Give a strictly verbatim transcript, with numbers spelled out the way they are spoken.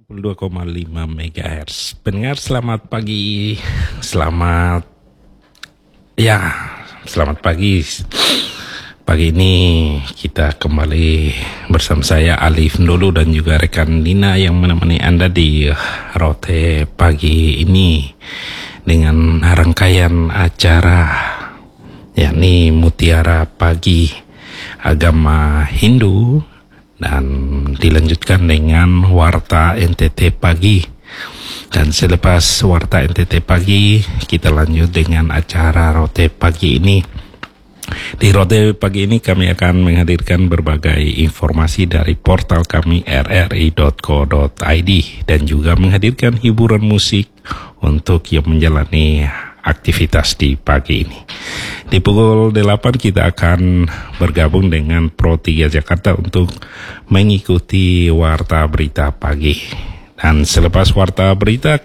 puluh dua koma lima megahertz. Pendengar selamat pagi, selamat ya, selamat pagi. Pagi ini kita kembali bersama saya Alif Ndolo dan juga rekan Dina yang menemani Anda di Rote pagi ini dengan rangkaian acara yakni Mutiara Pagi Agama Hindu dan dilanjutkan dengan Warta N T T Pagi. Dan selepas Warta N T T Pagi kita lanjut dengan acara Rote Pagi ini. Di Rote Pagi ini kami akan menghadirkan berbagai informasi dari portal kami r r i dot co dot i d dan juga menghadirkan hiburan musik untuk yang menjalani aktivitas di pagi ini. Di pukul delapan kita akan bergabung dengan Pro tiga Jakarta untuk mengikuti Warta Berita Pagi. Dan selepas Warta Berita